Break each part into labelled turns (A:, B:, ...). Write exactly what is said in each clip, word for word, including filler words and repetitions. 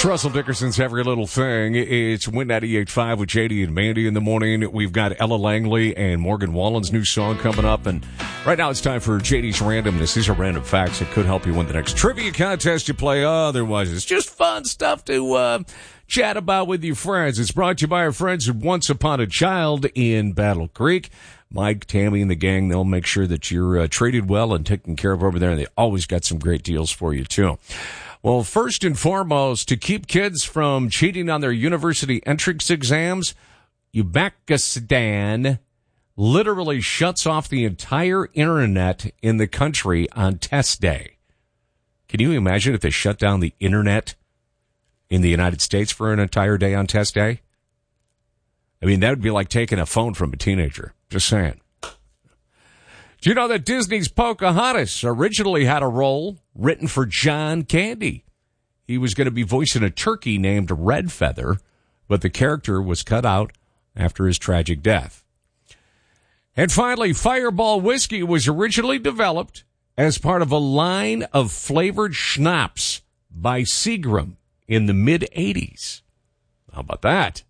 A: It's Russell Dickerson's Every Little Thing. It's Win ninety-eight point five with J D and Mandy in the morning. We've got Ella Langley and Morgan Wallen's new song coming up. And right now it's time for J D's Randomness. These are random facts that could help you win the next trivia contest you play. Otherwise, it's just fun stuff to uh, chat about with your friends. It's brought to you by our friends at Once Upon a Child in Battle Creek. Mike, Tammy, and the gang, they'll make sure that you're uh, treated well and taken care of over there. And they always got some great deals for you, too. Well, first and foremost, to keep kids from cheating on their university entrance exams, Uzbekistan literally shuts off the entire internet in the country on test day. Can you imagine if they shut down the internet in the United States for an entire day on test day? I mean, that would be like taking a phone from a teenager. Just saying. Do you know that Disney's Pocahontas originally had a role written for John Candy? He was going to be voicing a turkey named Red Feather, but the character was cut out after his tragic death. And finally, Fireball whiskey was originally developed as part of a line of flavored schnapps by Seagram in the mid-eighties. How about that?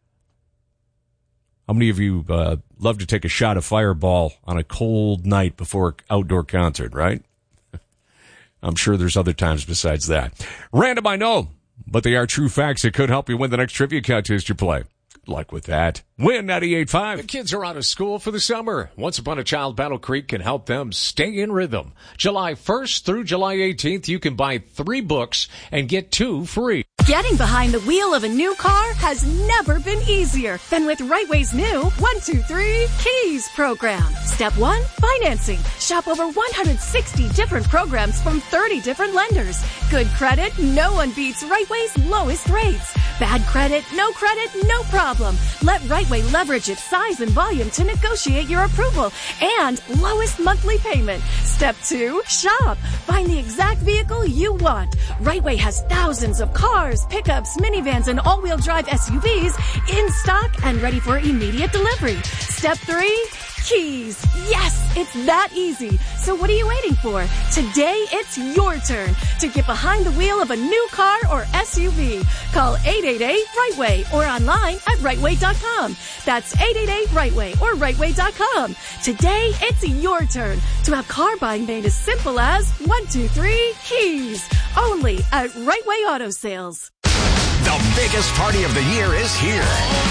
A: How many of you uh, love to take a shot of Fireball on a cold night before an outdoor concert, right? I'm sure there's other times besides that. Random, I know, but they are true facts that could help you win the next trivia contest you play. Good luck with that. Win ninety-eight point five. The kids are out of school for the summer. Once Upon a Child Battle Creek can help them stay in rhythm. July first through July eighteenth, you can buy three books and get two free.
B: Getting behind the wheel of a new car has never been easier than with Right Way's new one two three Keys program. Step one, financing. Shop over one hundred sixty different programs from thirty different lenders. Good credit, no one beats Right Way's lowest rates. Bad credit, no credit, no problem. Let Right Way leverage its size and volume to negotiate your approval and lowest monthly payment. Step two, shop. Find the exact vehicle you want. Right Way has thousands of cars, pickups, minivans, and all-wheel drive S U Vs in stock and ready for immediate delivery. Step three, Keys. Yes, it's that easy. So what are you waiting for? Today, it's your turn to get behind the wheel of a new car or S U V. Call eight eight eight, right way or online at right way dot com. That's eight eight eight, right way or right way dot com. Today, it's your turn to have car buying made as simple as one two three Keys. Only at Right Way Auto Sales.
C: The biggest party of the year is here.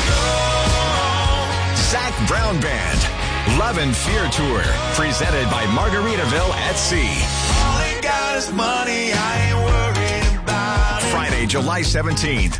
C: Zac Brown Band, Love and Fear Tour, presented by Margaritaville at Sea.
D: All they got is money, I ain't worried about it.
C: Friday, July seventeenth,